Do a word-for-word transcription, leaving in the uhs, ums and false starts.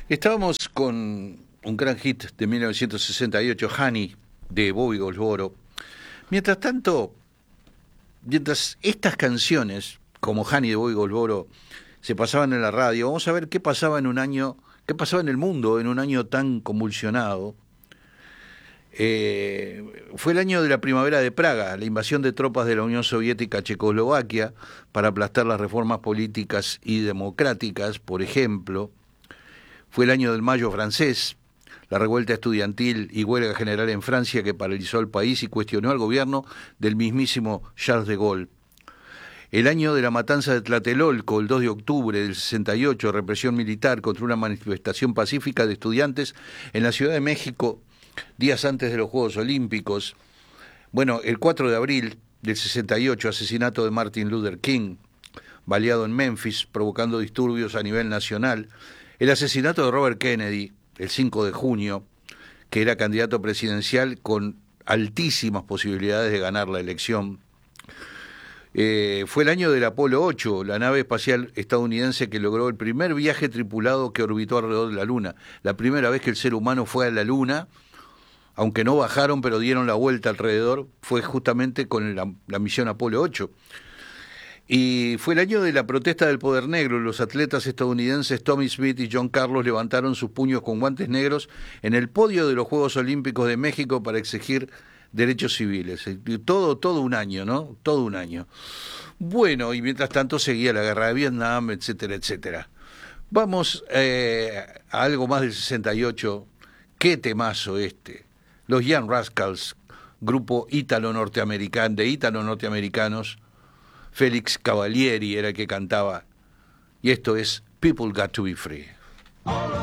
Estábamos con un gran hit de mil novecientos sesenta y ocho, Honey, de Bobby Goldsboro. Mientras tanto, mientras estas canciones, como Honey de Bobby Goldsboro, se pasaban en la radio, vamos a ver qué pasaba en un año, qué pasaba en el mundo en un año tan convulsionado. Eh, fue el año de la primavera de Praga, la invasión de tropas de la Unión Soviética a Checoslovaquia para aplastar las reformas políticas y democráticas, por ejemplo. Fue el año del Mayo francés, la revuelta estudiantil y huelga general en Francia que paralizó el país y cuestionó al gobierno del mismísimo Charles de Gaulle. El año de la matanza de Tlatelolco, el dos de octubre del sesenta y ocho, represión militar contra una manifestación pacífica de estudiantes en la Ciudad de México, días antes de los Juegos Olímpicos. Bueno, el cuatro de abril del sesenta y ocho, asesinato de Martin Luther King, baleado en Memphis, provocando disturbios a nivel nacional. El asesinato de Robert Kennedy, el cinco de junio, que era candidato presidencial con altísimas posibilidades de ganar la elección. Eh, fue el año del Apolo ocho, la nave espacial estadounidense que logró el primer viaje tripulado que orbitó alrededor de la Luna. La primera vez que el ser humano fue a la Luna, aunque no bajaron, pero dieron la vuelta alrededor, fue justamente con la, la misión Apolo ocho. Y fue el año de la protesta del poder negro. Los atletas estadounidenses Tommy Smith y John Carlos levantaron sus puños con guantes negros en el podio de los Juegos Olímpicos de México para exigir derechos civiles. Todo, todo un año, ¿no? Todo un año. Bueno, y mientras tanto seguía la guerra de Vietnam, etcétera, etcétera. Vamos eh, a algo más del sesenta y ocho. ¡Qué temazo este! Los Young Rascals, grupo ítalo-norteamericano, de ítalo-norteamericanos. Félix Cavalieri era el que cantaba, y esto es People Got to Be Free.